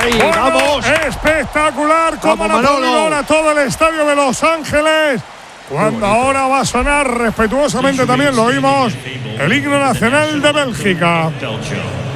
ahí, Bueno, vamos. Espectacular, como Vamos, han aplaudido Manolo. ahora todo el estadio de Los Ángeles. Cuando ahora va a sonar respetuosamente, también lo oímos, el himno nacional de Bélgica.